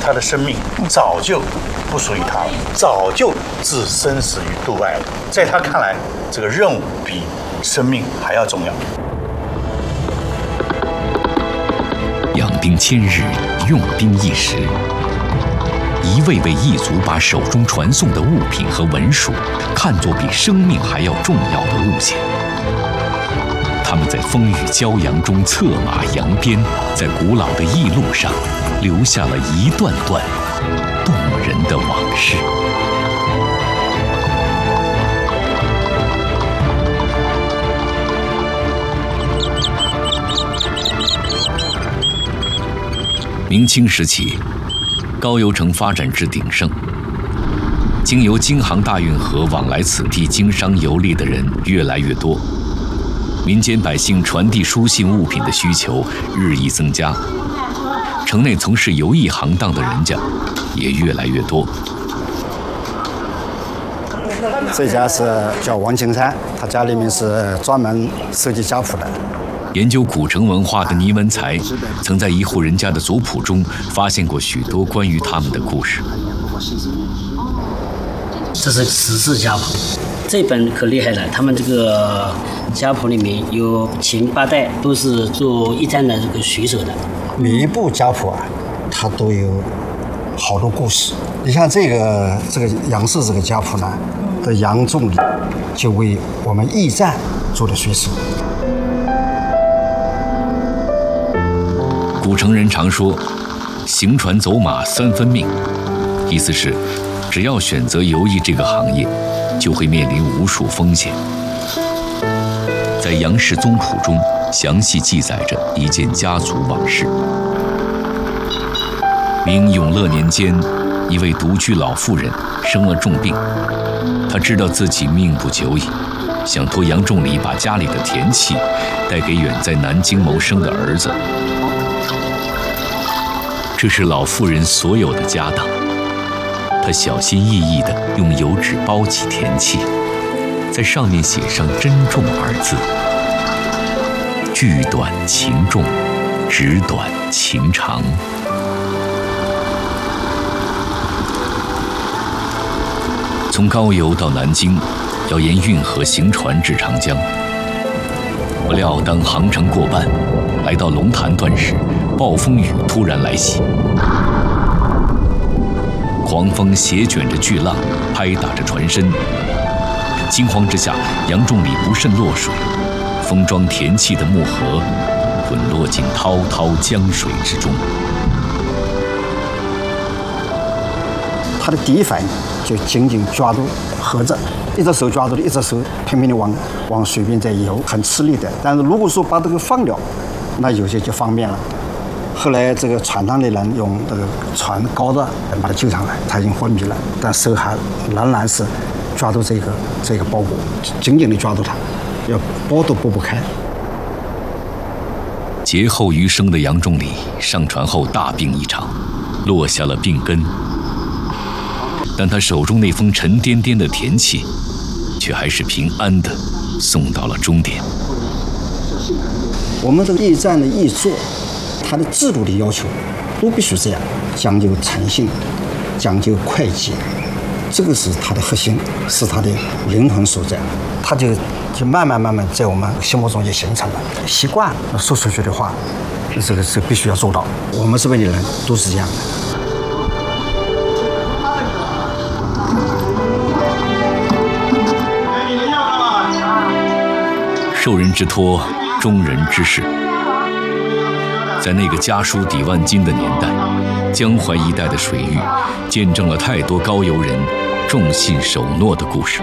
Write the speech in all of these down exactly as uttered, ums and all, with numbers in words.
他的生命早就不属于他了，早就置生死于度外了。在他看来，这个任务比生命还要重要。 养兵千日，用兵一时。一位位异族把手中传送的物品和文书看作比生命还要重要的物件。他们在风雨骄阳中策马扬鞭，在古老的驿路上留下了一段段动人的往事。明清时期，高邮城发展至鼎盛，经由京杭大运河往来此地经商游历的人越来越多，民间百姓传递书信物品的需求日益增加，城内从事游艺行当的人家也越来越多。 这家是叫王青山，他家里面是专门收集家谱的。 研究古城文化的倪文才，曾在一户人家的族谱中发现过许多关于他们的故事。 这是十字家谱，这本可厉害了。他们这个家谱里面有前八代都是做驿站的这个水手的。 每一部家谱啊，它都有好多故事。你像这个这个杨氏这个家谱呢，的杨仲礼就为我们驿站做的水手。 古城人常说行船走马三分命，意思是只要选择游艺这个行业，就会面临无数风险。在杨氏宗谱中详细记载着一件家族往事。明永乐年间，一位独居老妇人生了重病，她知道自己命不久矣，想托杨仲礼把家里的田契带给远在南京谋生的儿子。这是老妇人所有的家当，她小心翼翼地用油纸包起田契，在上面写上“珍重”二字。句短情重，纸短情长。从高邮到南京，要沿运河行船至长江。不料当航程过半，来到龙潭段时，暴风雨突然来袭，狂风斜卷着巨浪，拍打着船身。惊慌之下，杨仲礼不慎落水，封装田契的木盒滚落进滔滔江水之中。 他的第一反应就紧紧抓住盒子，一只手抓住的，一只手拼命的往往水边在游，很吃力的。但是如果说把这个放掉，那有些就方便了。后来这个船上的人用这个船高的把他救上来，他已经昏迷了，但手还仍然是抓住这个这个包裹，紧紧地抓住它，要拨都拨不开。 劫后余生的杨仲礼上船后大病一场，落下了病根。但他手中那封沉甸甸的田契，却还是平安地送到了终点。 我们这个驿站的驿座，它的制度的要求都必须这样，讲究诚信，讲究会计，这个是它的核心，是它的灵魂所在。它就就慢慢慢慢在我们心目中就形成了习惯，说出去的话，这个是必须要做到。我们这边的人都是这样的。 受人之托，忠人之事。在那个家书抵万金的年代，江淮一带的水域见证了太多高邮人重信守诺的故事。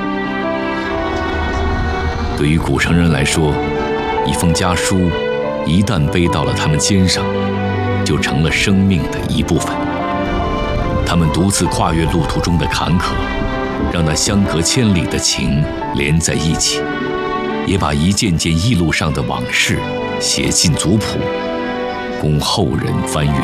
对于古城人来说，一封家书一旦背到了他们肩上，就成了生命的一部分。他们独自跨越路途中的坎坷，让那相隔千里的情连在一起，也把一件件驿路上的往事写进族谱，供后人翻阅。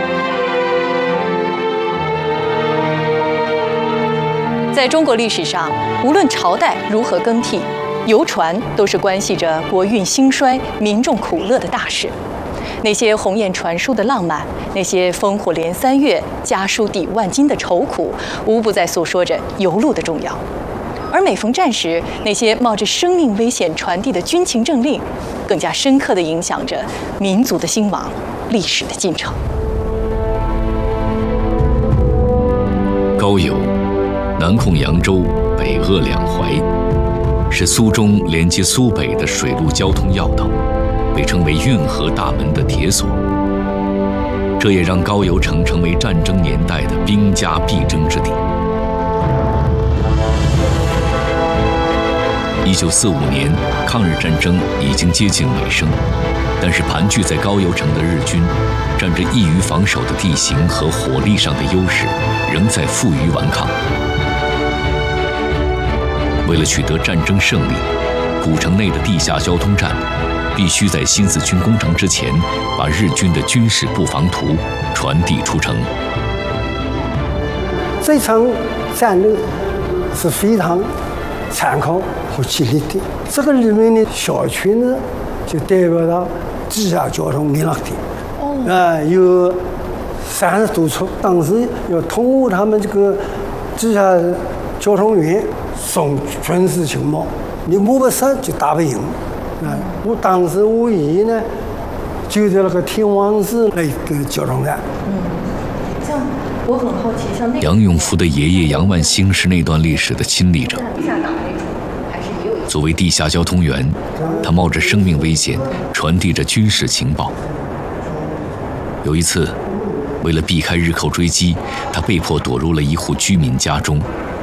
在中国历史上，无论朝代如何更替，游船都是关系着国运兴衰、民众苦乐的大事。 那些鸿雁传书的浪漫，那些烽火连三月、家书抵万金的愁苦，无不在诉说着邮路的重要。而每逢战时，那些冒着生命危险传递的军情政令，更加深刻地影响着民族的兴亡、历史的进程。 高邮，南控扬州，北扼两淮，是苏中连接苏北的水陆交通要道，被称为运河大门的铁锁。这也让高邮城成为战争年代的兵家必争之地。一九四五年，抗日战争已经接近尾声，但是盘踞在高邮城的日军，占着易于防守的地形和火力上的优势，仍在负隅顽抗。为了取得战争胜利，古城内的地下交通站必须在新四军攻城之前，把日军的军事布防图传递出城。 这场战斗是非常残酷和激烈的。这个里面的小区呢，就代表到地下交通密勒地，啊，有三十多处。当时要通过他们这个地下交通员送军事情报，你摸不实就打不赢。啊，我当时我爷爷呢，就在那个天王寺那个交通站。 嗯，像我很好奇，像那杨永福的爷爷杨万兴是那段历史的亲历者。作为地下交通员，他冒着生命危险传递着军事情报。有一次，为了避开日寇追击，他被迫躲入了一户居民家中。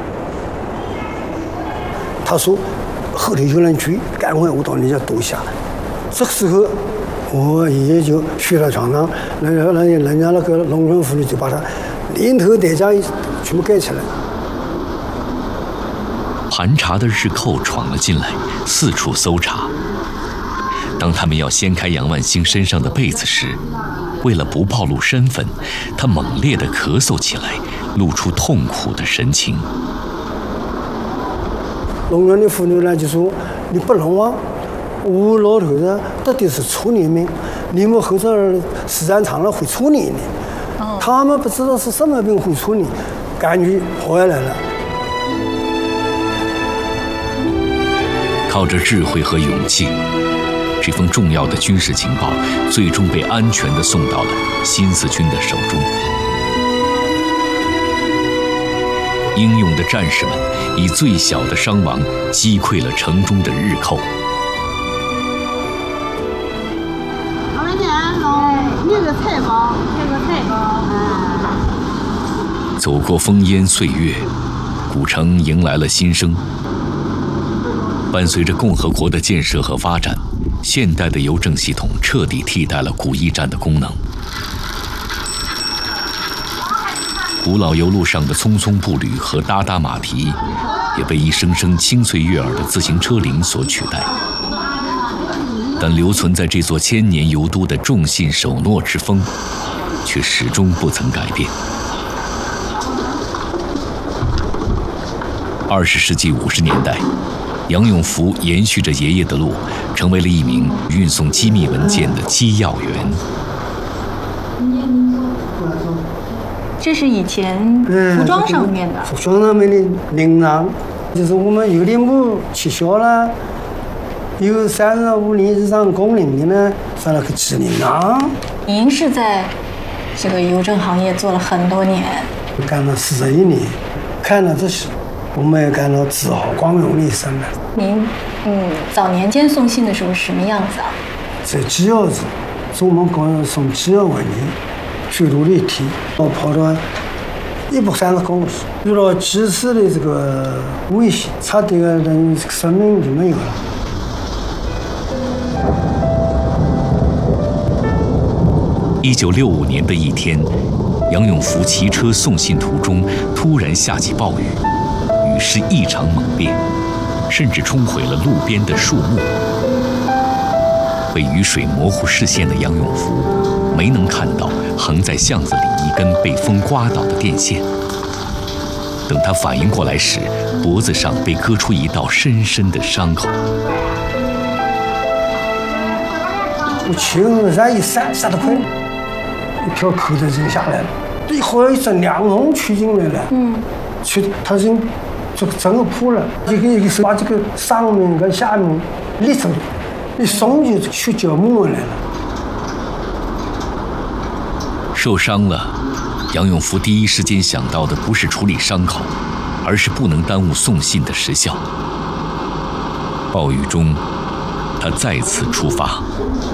他说：“后头有人追，赶快我到你家躲下。”这个时候，我爷爷就睡在床上，人家人人家那个农村妇女就把他连头带家全部盖起来。 盘查的日寇闯了进来，四处搜查。当他们要掀开杨万兴身上的被子时，为了不暴露身份，他猛烈地咳嗽起来，露出痛苦的神情。 农村的妇女呢就说：“你不能啊，我老头子到底是处理命，你们后头时间长了会处理你。哦、他们不知道是什么病会处理，赶紧活下来了。” 靠着智慧和勇气，这封重要的军事情报最终被安全地送到了新四军的手中。英勇的战士们以最小的伤亡击溃了城中的日寇。 老人家，那个菜包，那个菜包。 走过烽烟岁月，古城迎来了新生。伴随着共和国的建设和发展，现代的邮政系统彻底替代了古驿站的功能。古老邮路上的匆匆步履和哒哒马蹄，也被一声声清脆悦耳的自行车铃所取代。但留存在这座千年邮都的重信守诺之风，却始终不曾改变。二十世纪五十年代，杨永福延续着爷爷的路，成为了一名运送机密文件的机要员。 这是以前服装上面的， 服装上面的铃铛，就是我们邮电部取消了，有三十五年以上工龄的呢，上了个指铃铛。 您是在这个邮政行业做了很多年， 干了四十一年，看了这些，我们也感到自豪光荣的一生了。 您嗯，早年间送信的时候什么样子啊？ 在机要子，是我们搞送机要文件。水陆立体，我跑到一百三十公里，遇到几次的这个危险，差点人生命就没有了。 一九六五年的一天，杨永福骑车送信途中，突然下起暴雨，雨势异常猛烈，甚至冲毁了路边的树木。被雨水模糊视线的杨永福没能看到横在巷子里一根被风刮倒的电线。等他反应过来时，脖子上被割出一道深深的伤口。 我青山一闪，闪得快，一条口袋扔下来了。一会儿一阵凉风吹进来了，嗯，吹他人这个整个破了，一个一个是把这个上面跟下面立着的，一松就血脚沫来了。 受伤了，杨永福第一时间想到的不是处理伤口，而是不能耽误送信的时效。暴雨中，他再次出发，